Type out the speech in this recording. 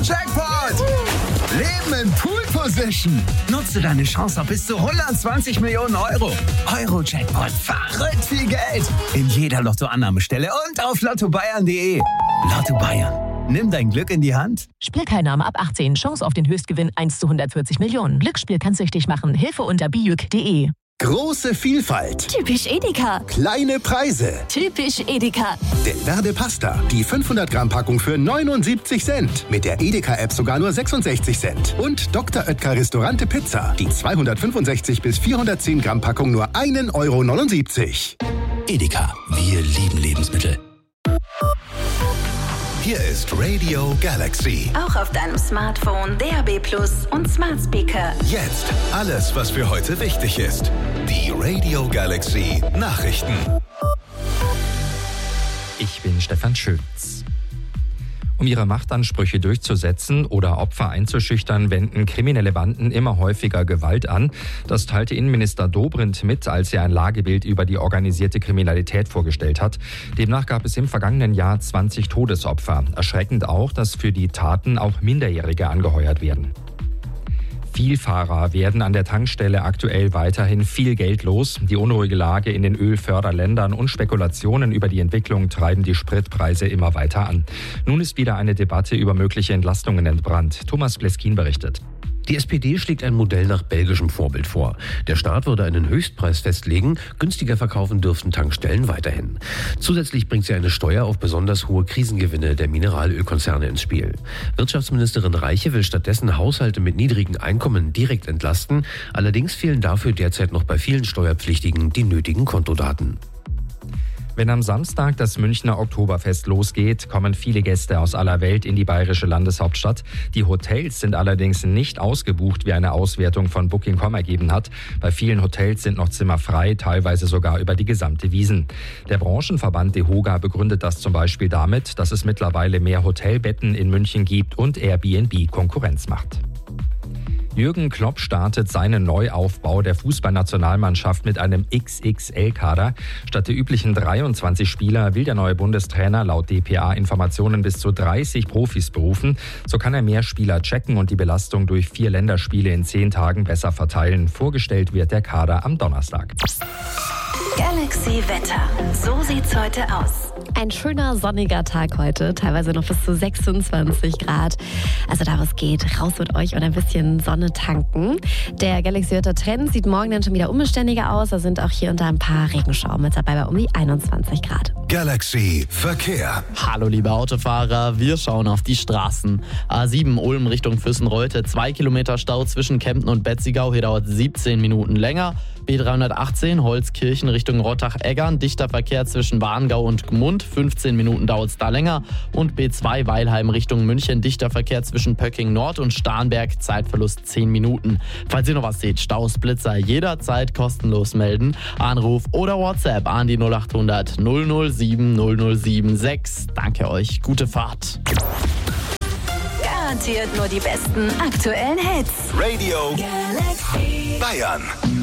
Jackpot! Leben in Pool Position. Nutze deine Chance auf bis zu 120 Millionen Euro. Euro-Jackpot, verrückt viel Geld. In jeder Lottoannahmestelle und auf lottobayern.de. Lotto Bayern. Nimm dein Glück in die Hand. Spielteilnahme ab 18. Chance auf den Höchstgewinn 1 zu 140 Millionen. Glücksspiel kann süchtig machen. Hilfe unter biuk.de. Große Vielfalt. Typisch Edeka. Kleine Preise. Typisch Edeka. Delverde Pasta. Die 500 Gramm Packung für 79 Cent. Mit der Edeka-App sogar nur 66 Cent. Und Dr. Oetker Restaurante Pizza. Die 265 bis 410 Gramm Packung nur 1,79 €. Edeka. Wir lieben Lebensmittel. Hier ist Radio Galaxy. Auch auf deinem Smartphone, DAB+ und Smart Speaker. Jetzt alles, was für heute wichtig ist. Die Radio Galaxy Nachrichten. Ich bin Stefan Schütz. Um ihre Machtansprüche durchzusetzen oder Opfer einzuschüchtern, wenden kriminelle Banden immer häufiger Gewalt an. Das teilte Innenminister Dobrindt mit, als er ein Lagebild über die organisierte Kriminalität vorgestellt hat. Demnach gab es im vergangenen Jahr 20 Todesopfer. Erschreckend auch, dass für die Taten auch Minderjährige angeheuert werden. Vielfahrer werden an der Tankstelle aktuell weiterhin viel Geld los. Die unruhige Lage in den Ölförderländern und Spekulationen über die Entwicklung treiben die Spritpreise immer weiter an. Nun ist wieder eine Debatte über mögliche Entlastungen entbrannt. Thomas Pleskin berichtet. Die SPD schlägt ein Modell nach belgischem Vorbild vor. Der Staat würde einen Höchstpreis festlegen, günstiger verkaufen dürften Tankstellen weiterhin. Zusätzlich bringt sie eine Steuer auf besonders hohe Krisengewinne der Mineralölkonzerne ins Spiel. Wirtschaftsministerin Reiche will stattdessen Haushalte mit niedrigen Einkommen direkt entlasten. Allerdings fehlen dafür derzeit noch bei vielen Steuerpflichtigen die nötigen Kontodaten. Wenn am Samstag das Münchner Oktoberfest losgeht, kommen viele Gäste aus aller Welt in die bayerische Landeshauptstadt. Die Hotels sind allerdings nicht ausgebucht, wie eine Auswertung von Booking.com ergeben hat. Bei vielen Hotels sind noch Zimmer frei, teilweise sogar über die gesamte Wiesn. Der Branchenverband DEHOGA begründet das zum Beispiel damit, dass es mittlerweile mehr Hotelbetten in München gibt und Airbnb Konkurrenz macht. Jürgen Klopp startet seinen Neuaufbau der Fußballnationalmannschaft mit einem XXL-Kader. Statt der üblichen 23 Spieler will der neue Bundestrainer laut dpa-Informationen bis zu 30 Profis berufen. So kann er mehr Spieler checken und die Belastung durch 4 Länderspiele in 10 Tagen besser verteilen. Vorgestellt wird der Kader am Donnerstag. Galaxy Wetter. So sieht's heute aus. Ein schöner sonniger Tag heute, teilweise noch bis zu 26 Grad. Also da was geht, raus mit euch und ein bisschen Sonne tanken. Der Galaxy-Wetter Trend sieht morgen dann schon wieder unbeständiger aus. Da sind auch hier und da ein paar Regenschauer mit dabei bei um die 21 Grad. Galaxy Verkehr. Hallo liebe Autofahrer, wir schauen auf die Straßen. A7 Ulm Richtung Füssenreuth, 2 Kilometer Stau zwischen Kempten und Betzigau, hier dauert 17 Minuten länger. B318 Holzkirchen Richtung Rottach-Eggern, dichter Verkehr zwischen Warngau und Gmund, 15 Minuten dauert es da länger. Und B2 Weilheim Richtung München, dichter Verkehr zwischen Pöcking Nord und Starnberg, Zeitverlust 10 Minuten. Falls ihr noch was seht, Staus, Blitzer, jederzeit kostenlos melden. Anruf oder WhatsApp an die 0800 007 0076. Danke euch, gute Fahrt. Garantiert nur die besten aktuellen Hits. Radio Galaxy. Bayern.